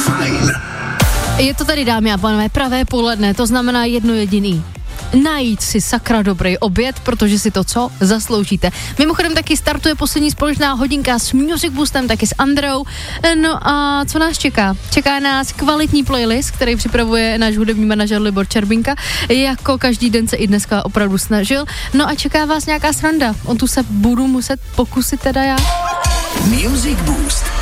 Fajn. Je to tady, dámy a pánové, pravé poledne, to znamená jedno jediný. Najít si sakra dobrý oběd, protože si to co? Zasloužíte. Mimochodem taky startuje poslední společná hodinka s Music Boostem, taky s Andreou. No a co nás čeká? Čeká nás kvalitní playlist, který připravuje náš hudební manažer Libor Čerbinka. Jako každý den se i dneska opravdu snažil. No a čeká vás nějaká sranda. On tu se budu muset pokusit teda já. Music Boost.